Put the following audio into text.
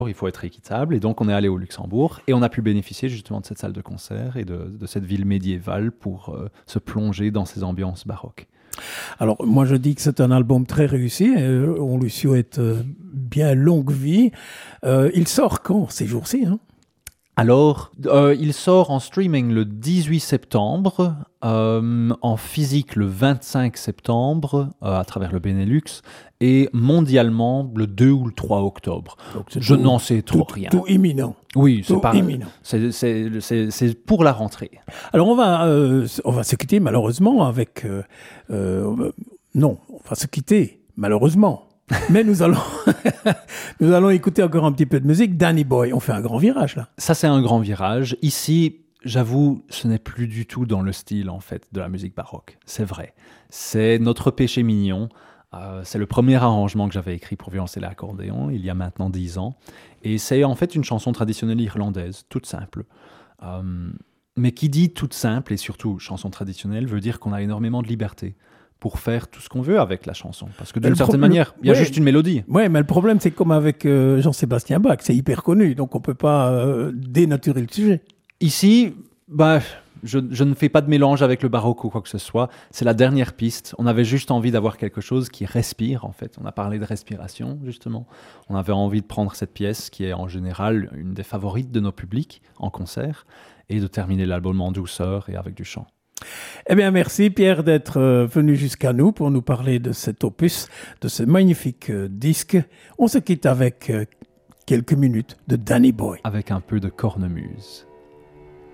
il faut être équitable. Et donc, on est allé au Luxembourg et on a pu bénéficier justement de cette salle de concert et de cette ville médiévale pour se plonger dans ces ambiances baroques. Alors, moi, je dis que c'est un album très réussi. On lui souhaite bien longue vie. Il sort quand, ces jours-ci, hein? Alors, il sort en streaming le 18 septembre, en physique le 25 septembre, à travers le Benelux, et mondialement le 2 ou le 3 octobre. Je n'en sais trop rien. Tout imminent. Oui, tout imminent. C'est pour la rentrée. Alors, on va se quitter malheureusement avec... non, on va se quitter malheureusement. Mais nous allons écouter encore un petit peu de musique. Danny Boy, on fait un grand virage là. Ça, c'est un grand virage. Ici, j'avoue, ce n'est plus du tout dans le style en fait de la musique baroque. C'est vrai. C'est notre péché mignon. C'est le premier arrangement que j'avais écrit pour violoncelle et accordéon, il y a maintenant 10 ans. Et c'est en fait une chanson traditionnelle irlandaise, toute simple. Mais qui dit toute simple, et surtout chanson traditionnelle, veut dire qu'on a énormément de liberté pour faire tout ce qu'on veut avec la chanson. Parce que d'une certaine manière, il y a juste une mélodie. Oui, mais le problème, c'est comme avec Jean-Sébastien Bach, c'est hyper connu, donc on ne peut pas dénaturer le sujet. Ici, je ne fais pas de mélange avec le baroque ou quoi que ce soit. C'est la dernière piste. On avait juste envie d'avoir quelque chose qui respire, en fait. On a parlé de respiration, justement. On avait envie de prendre cette pièce, qui est en général une des favorites de nos publics en concert, et de terminer l'album en douceur et avec du chant. Eh bien, merci Pierre d'être venu jusqu'à nous pour nous parler de cet opus, de ce magnifique disque. On se quitte avec quelques minutes de Danny Boy. Avec un peu de cornemuse.